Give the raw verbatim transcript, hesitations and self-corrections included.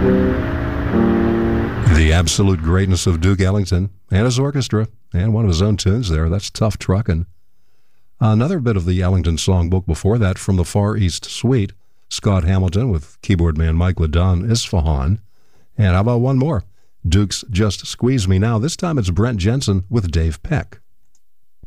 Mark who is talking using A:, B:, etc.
A: The absolute greatness of Duke Ellington and his orchestra, and one of his own tunes there. That's Tough Truckin'. Another bit of the Ellington songbook before that from the Far East Suite, Scott Hamilton with keyboard man Mike LeDon, Isfahan. And how about one more? Duke's Just Squeeze Me Now. This time it's Brent Jensen with Dave Peck.